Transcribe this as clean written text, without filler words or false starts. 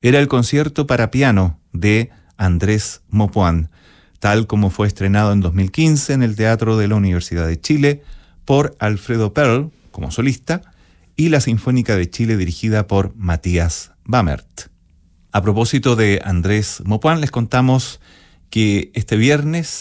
era el concierto para piano de Andrés Maupoint, tal como fue estrenado en 2015 en el Teatro de la Universidad de Chile por Alfredo Perl como solista y la Sinfónica de Chile dirigida por Matías Bamert. A propósito de Andrés Maupoint, les contamos que este viernes